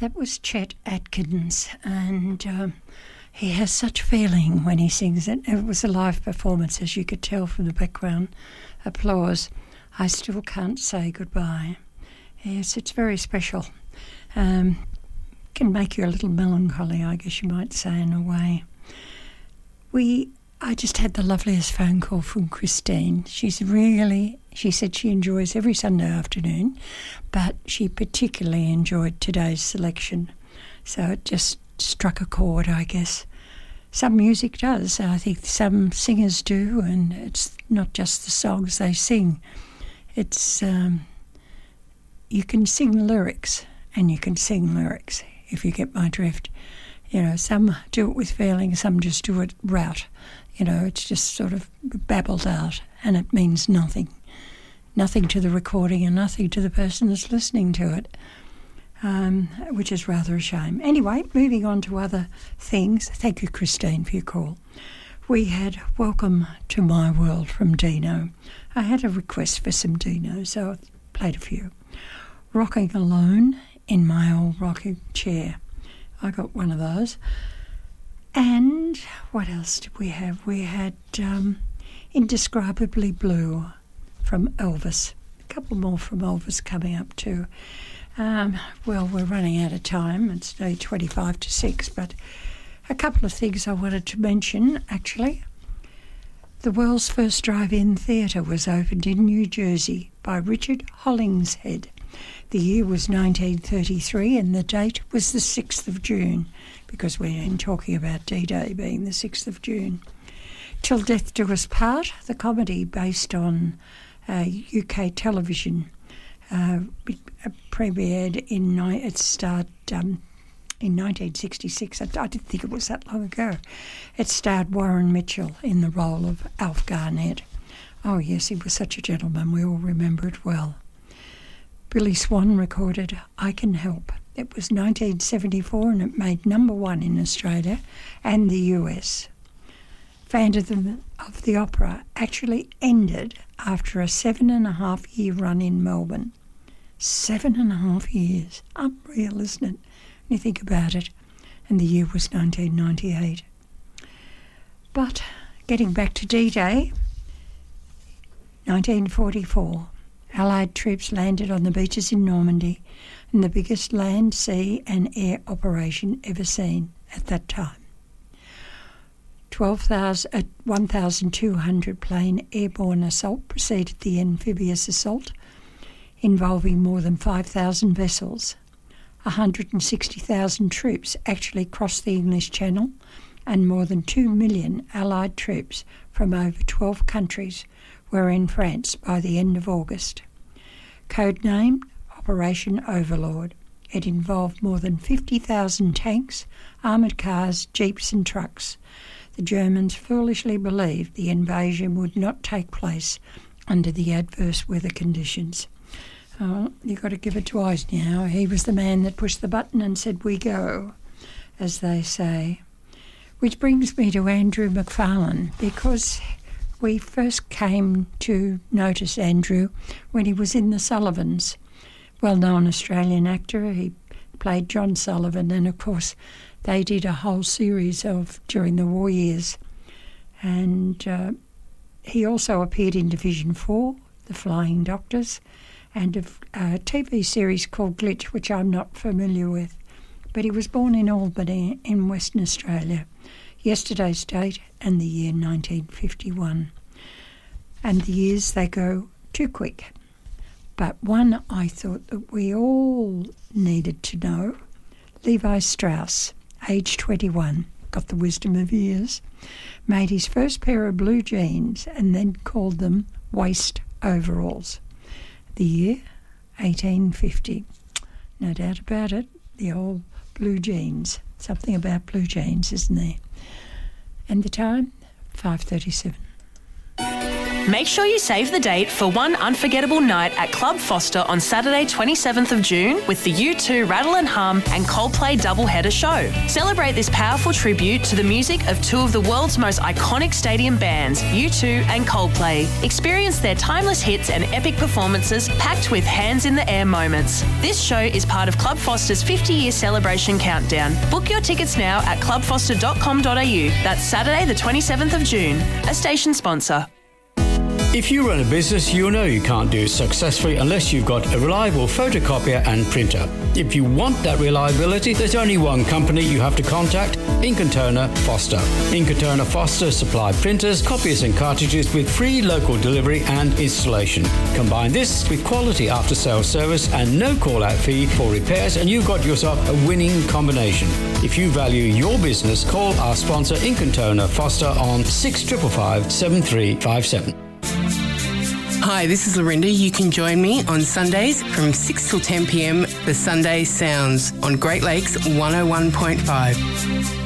That was Chet Atkins, and he has such feeling when he sings it. It was a live performance, as you could tell from the background applause. I Still Can't Say Goodbye. Yes, it's very special. Can make you a little melancholy, I guess you might say, in a way. I just had the loveliest phone call from Christine. She said she enjoys every Sunday afternoon, but she particularly enjoyed today's selection. So it just struck a chord, I guess. Some music does. I think some singers do, and it's not just the songs they sing. It's you can sing lyrics, and you can sing lyrics, if you get my drift. You know, some do it with feeling, some just do it route. You know, it's just sort of babbled out, and it means nothing. Nothing to the recording and nothing to the person that's listening to it, which is rather a shame. Anyway, moving on to other things. Thank you, Christine, for your call. We had Welcome to My World from Dino. I had a request for some Dino, so I played a few. Rocking Alone in My Old Rocking Chair. I got one of those. And what else did we have? We had Indescribably Blue from Elvis. A couple more from Elvis coming up too. Well, we're running out of time. It's nearly 25 to 6, but a couple of things I wanted to mention, actually. The world's first drive-in theatre was opened in New Jersey by Richard Hollingshead. The year was 1933 and the date was the 6th of June, because we're talking about D-Day being the 6th of June. Till Death Do Us Part, the comedy based on UK television, premiered it starred in 1966. I didn't think it was that long ago. It starred Warren Mitchell in the role of Alf Garnett. Oh yes, he was such a gentleman. We all remember it well. Billy Swan recorded I Can Help. It was 1974 and it made #1 in Australia and the US. Phantom of the Opera actually ended after a 7.5-year run in Melbourne. 7.5 years. Unreal, isn't it? When you think about it. And the year was 1998. But getting back to D-Day, 1944. Allied troops landed on the beaches in Normandy, in the biggest land, sea and air operation ever seen at that time. 1,200 plane airborne assault preceded the amphibious assault, involving more than 5,000 vessels. 160,000 troops actually crossed the English Channel, and more than 2 million Allied troops from over 12 countries were in France by the end of August. Codenamed Operation Overlord, it involved more than 50,000 tanks, armoured cars, jeeps and trucks. The Germans foolishly believed the invasion would not take place under the adverse weather conditions. Oh, you've got to give it to Eisenhower. He was the man that pushed the button and said, "We go," as they say. Which brings me to Andrew McFarlane, because we first came to notice Andrew when he was in The Sullivans. Well-known Australian actor. He played John Sullivan, and of course they did a whole series during the war years. And he also appeared in Division 4, The Flying Doctors, and a TV series called Glitch, which I'm not familiar with. But he was born in Albany in Western Australia. Yesterday's date and the year 1951. And the years, they go too quick. But one I thought that we all needed to know, Levi Strauss, age 21, got the wisdom of years, made his first pair of blue jeans and then called them waist overalls. The year, 1850. No doubt about it, the old blue jeans. Something about blue jeans, isn't there? And the time, 5:37. Make sure you save the date for one unforgettable night at Club Foster on Saturday 27th of June with the U2 Rattle and Hum and Coldplay doubleheader show. Celebrate this powerful tribute to the music of two of the world's most iconic stadium bands, U2 and Coldplay. Experience their timeless hits and epic performances packed with hands in the air moments. This show is part of Club Foster's 50-year celebration countdown. Book your tickets now at clubfoster.com.au. That's Saturday the 27th of June. A station sponsor. If you run a business, you know you can't do it successfully unless you've got a reliable photocopier and printer. If you want that reliability, there's only one company you have to contact, Ink & Toner Foster. Ink & Toner Foster supply printers, copiers and cartridges with free local delivery and installation. Combine this with quality after-sales service and no call-out fee for repairs and you've got yourself a winning combination. If you value your business, call our sponsor Ink & Toner Foster on 6555 7357. Hi, this is Lorinda. You can join me on Sundays from 6 till 10 p.m. for Sunday Sounds on Great Lakes 101.5.